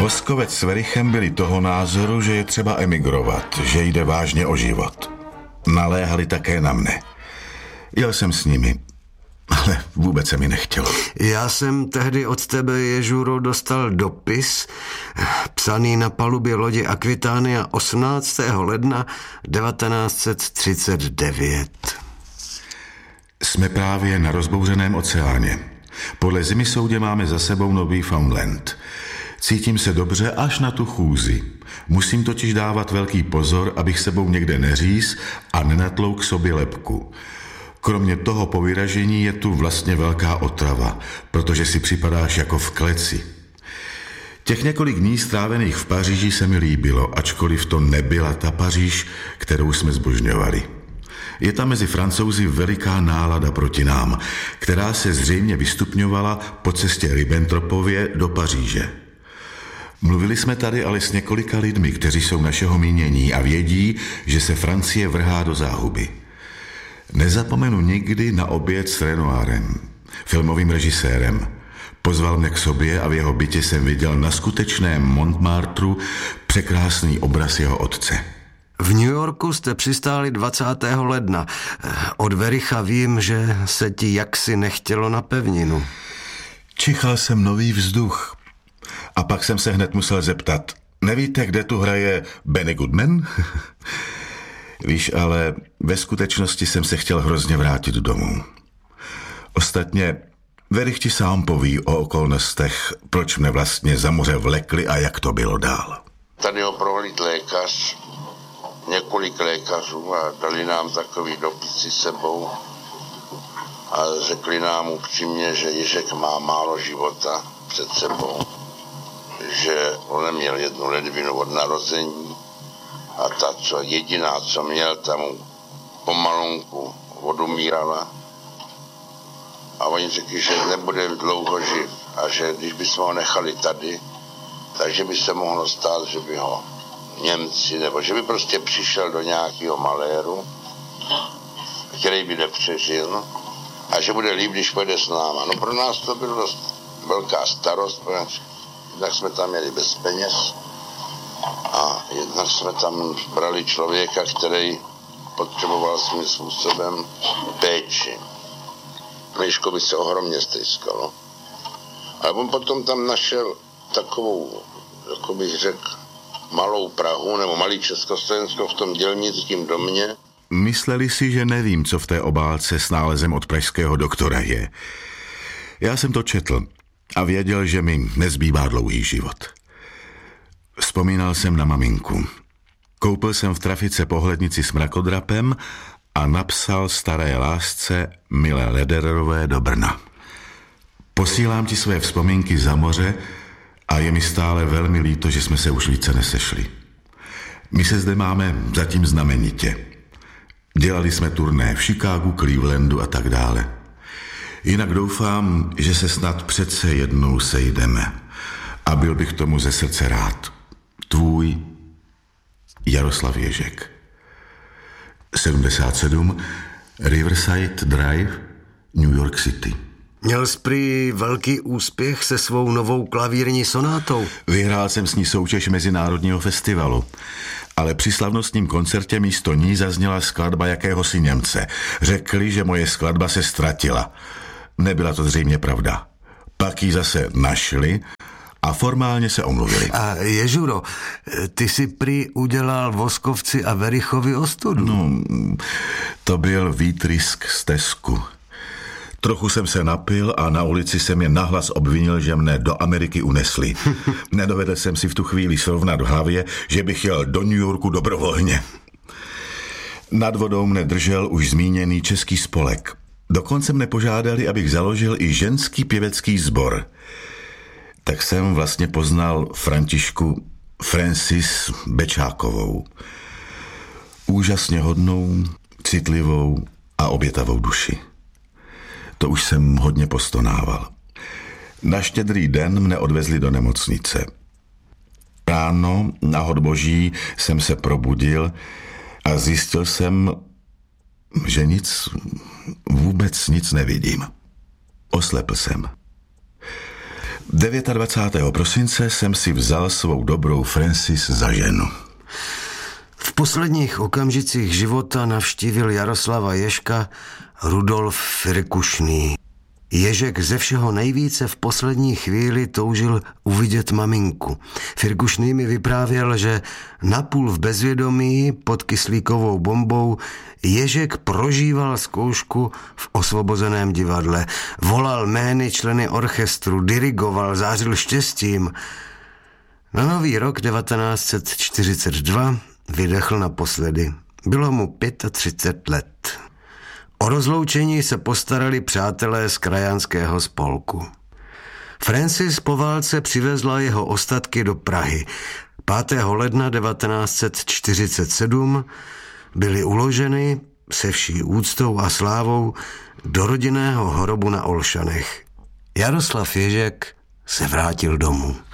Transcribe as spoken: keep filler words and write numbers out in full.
Voskovec s Werichem byli toho názoru, že je třeba emigrovat, že jde vážně o život. Naléhali také na mne. Jel jsem s nimi, ale vůbec se mi nechtělo. Já jsem tehdy od tebe, Ježuro, dostal dopis, psaný na palubě lodi Aquitania osmnáctého ledna devatenáct set třicet devět. Jsme právě na rozbouřeném oceáně. Podle Zimisoudě máme za sebou Newfoundland. Cítím se dobře až na tu chůzi. Musím totiž dávat velký pozor, abych sebou někde neříz a nenatlouk k sobě lebku. Kromě toho po vyražení je tu vlastně velká otrava, protože si připadáš jako v kleci. Těch několik dní strávených v Paříži se mi líbilo, ačkoliv to nebyla ta Paříž, kterou jsme zbožňovali. Je tam mezi Francouzi veliká nálada proti nám, která se zřejmě vystupňovala po cestě Ribbentropově do Paříže. Mluvili jsme tady ale s několika lidmi, kteří jsou našeho mínění a vědí, že se Francie vrhá do záhuby. Nezapomenu nikdy na oběd s Renoirem, filmovým režisérem. Pozval mě k sobě a v jeho bytě jsem viděl na skutečném Montmartru překrásný obraz jeho otce. V New Yorku jste přistáli dvacátého ledna. Od Wericha vím, že se ti jaksi nechtělo na pevninu. Čichal jsem nový vzduch. A pak jsem se hned musel zeptat, nevíte, kde tu hraje Benny Goodman? Víš, ale ve skutečnosti jsem se chtěl hrozně vrátit domů. Ostatně Werich ti sám poví o okolnostech, proč mne vlastně za moře vlekli a jak to bylo dál. Tady ho prohlíd lékař, několik lékařů a dali nám takový dopisy sebou a řekli nám upřímně, že Ježek má málo života před sebou, že on neměl jednu ledvinu od narození a ta, co jediná, co měl, tam pomalonku odumírala. A oni řekli, že nebude dlouho živ a že když bychom ho nechali tady, takže by se mohlo stát, že by ho Němci, nebo že by prostě přišel do nějakého maléru, který by nepřežil a že bude líp, když pojede s náma. No pro nás to bylo dost velká starost, protože jednak jsme tam měli bez peněz a jednak jsme tam brali člověka, který potřeboval svým způsobem péči. Myško by se ohromně stejskalo. Ale on potom tam našel takovou, jako bych řekl, malou Prahu nebo malý Československo v tom dělnickém domě. Mysleli si, že nevím, co v té obálce s nálezem od pražského doktora je. Já jsem to četl a věděl, že mi nezbývá dlouhý život. Vzpomínal jsem na maminku. Koupil jsem v trafice pohlednici s mrakodrapem a napsal staré lásce milé Ledererové do Brna. Posílám ti své vzpomínky za moře a je mi stále velmi líto, že jsme se už více nesešli. My se zde máme zatím znamenitě. Dělali jsme turné v Chicagu, Clevelandu a tak dále. Jinak doufám, že se snad přece jednou sejdeme a byl bych tomu ze srdce rád. Tvůj Jaroslav Ježek. sedmdesát sedm Riverside Drive, New York City. Měl jsi prý velký úspěch se svou novou klavírní sonátou. Vyhrál jsem s ní soutěž mezinárodního festivalu, ale při slavnostním koncertě místo ní zazněla skladba jakéhosi Němce. Řekli, že moje skladba se ztratila. Nebyla to zřejmě pravda. Pak ji zase našli a formálně se omluvili. A Ježuro, ty si prý udělal Voskovci a Werichovi ostudu. No, to byl výtrysk z Tesku. Trochu jsem se napil a na ulici jsem je nahlas obvinil, že mne do Ameriky unesli. Nedovedl jsem si v tu chvíli srovnat v hlavě, že bych jel do New Yorku dobrovolně. Nad vodou mne držel už zmíněný český spolek. Dokonce mne požádali, abych založil i ženský pěvecký sbor. Tak jsem vlastně poznal Františku Francis Bečákovou. Úžasně hodnou, citlivou a obětavou duši. To už jsem hodně postonával. Na Štědrý den mne odvezli do nemocnice. Ráno na hod boží jsem se probudil a zjistil jsem, že nic, vůbec nic nevidím. Oslepl jsem. dvacátého devátého prosince jsem si vzal svou dobrou Francis za ženu. V posledních okamžicích života navštívil Jaroslava Ježka Rudolf Firkušný. Ježek ze všeho nejvíce v poslední chvíli toužil uvidět maminku. Firkušný mi vyprávěl, že napůl v bezvědomí pod kyslíkovou bombou Ježek prožíval zkoušku v Osvobozeném divadle. Volal jmény členy orchestru, dirigoval, zářil štěstím. Na nový rok devatenáct set čtyřicet dva vydechl naposledy. Bylo mu třicet pět let. O rozloučení se postarali přátelé z krajanského spolku. Francis po válce přivezla jeho ostatky do Prahy. pátého ledna devatenáct set čtyřicet sedm byly uloženy se vší úctou a slávou do rodinného hrobu na Olšanech. Jaroslav Ježek se vrátil domů.